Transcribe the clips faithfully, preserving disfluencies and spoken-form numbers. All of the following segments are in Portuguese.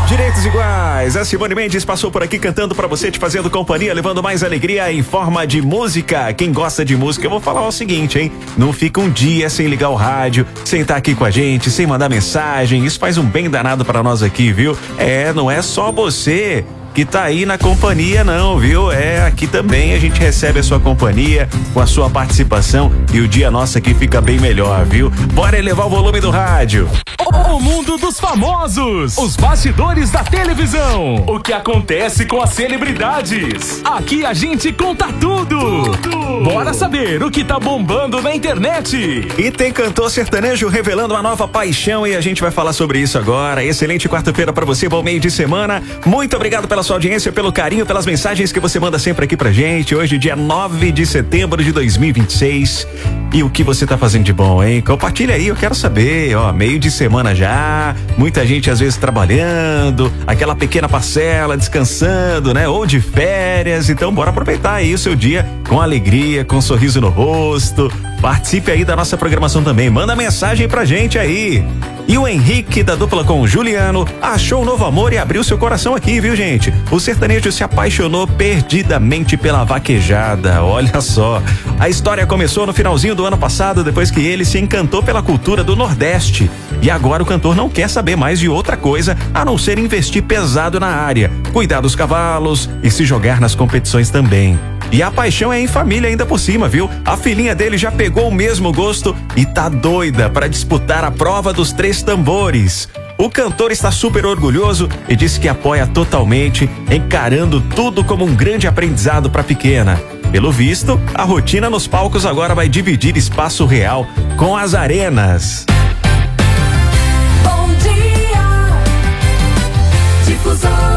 Direitos iguais. A Simone Mendes passou por aqui cantando pra você, te fazendo companhia, levando mais alegria em forma de música. Quem gosta de música, eu vou falar o seguinte, hein? Não fica um dia sem ligar o rádio, sem estar aqui com a gente, sem mandar mensagem. Isso faz um bem danado pra nós aqui, viu? É, não é só você que tá aí na companhia não, viu? É, aqui também a gente recebe a sua companhia com a sua participação e o dia nosso aqui fica bem melhor, viu? Bora elevar o volume do rádio. O mundo dos famosos, os bastidores da televisão, o que acontece com as celebridades. Aqui a gente conta tudo. tudo. Bora saber o que tá bombando na internet. E tem cantor sertanejo revelando uma nova paixão e a gente vai falar sobre isso agora. Excelente quarta-feira pra você, bom meio de semana. Muito obrigado pela sua audiência, pelo carinho, pelas mensagens que você manda sempre aqui pra gente. Hoje, dia nove de setembro de dois mil e vinte e seis. E o que você tá fazendo de bom, hein? Compartilha aí, eu quero saber, ó, meio de semana já, muita gente às vezes trabalhando, aquela pequena parcela descansando, né? Ou de férias, então bora aproveitar aí o seu dia com alegria, com um sorriso no rosto. Participe aí da nossa programação também, manda mensagem pra gente aí. E o Henrique, da dupla com o Juliano, achou um novo amor e abriu seu coração aqui, viu, gente? O sertanejo se apaixonou perdidamente pela vaquejada, olha só. A história começou no finalzinho do ano passado, depois que ele se encantou pela cultura do Nordeste. E agora o cantor não quer saber mais de outra coisa, a não ser investir pesado na área, cuidar dos cavalos e se jogar nas competições também. E a paixão é em família ainda por cima, viu? A filhinha dele já pegou o mesmo gosto e tá doida para disputar a prova dos três tambores. O cantor está super orgulhoso e disse que apoia totalmente, encarando tudo como um grande aprendizado para a pequena. Pelo visto, a rotina nos palcos agora vai dividir espaço real com as arenas. Bom dia, Difusora.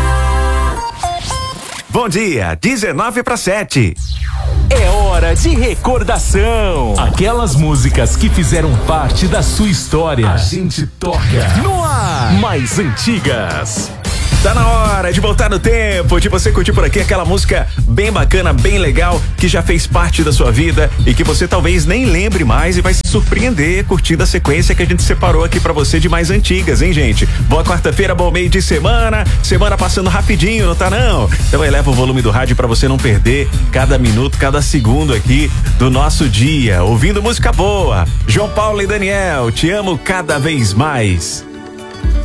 Bom dia, dezenove para sete. É hora de recordação. Aquelas músicas que fizeram parte da sua história. A gente toca no ar. Mais antigas. Tá na hora de voltar no tempo, de você curtir por aqui aquela música bem bacana, bem legal, que já fez parte da sua vida e que você talvez nem lembre mais e vai se surpreender curtindo a sequência que a gente separou aqui pra você de mais antigas, hein, gente? Boa quarta-feira, bom meio de semana, semana passando rapidinho, não tá não? Então eleva o volume do rádio pra você não perder cada minuto, cada segundo aqui do nosso dia, ouvindo música boa. João Paulo e Daniel, te amo cada vez mais.